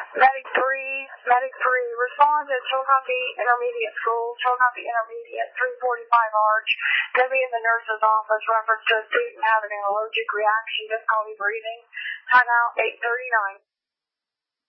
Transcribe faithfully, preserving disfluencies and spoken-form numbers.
Medic three, Medic three, respond to Chillicothe Intermediate School, Chillicothe Intermediate, three forty-five Arch. Debbie in the nurse's office, reference to a student having an allergic reaction, difficulty breathing. Timeout eight thirty-nine.